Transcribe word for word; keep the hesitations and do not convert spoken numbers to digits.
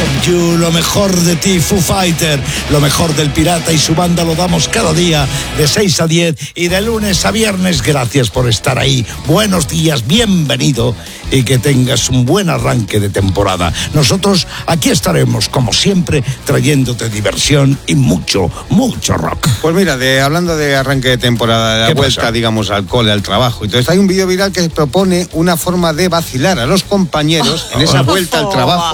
of You, lo mejor de ti, Foo Fighter, lo mejor del Pirata y su banda lo damos cada día de seis a diez y de lunes a viernes. Gracias por estar ahí. Buenos días, bienvenido y que tengas un buen arranque de temporada. Nosotros aquí estaremos, como siempre, trayéndote diversión y mucho, mucho rock. Pues mira, de, hablando de arranque de temporada, de la vuelta, pasa? digamos, al cole, al trabajo. Entonces hay un vídeo viral que propone una forma de vacilar a los compañeros en esa vuelta al trabajo.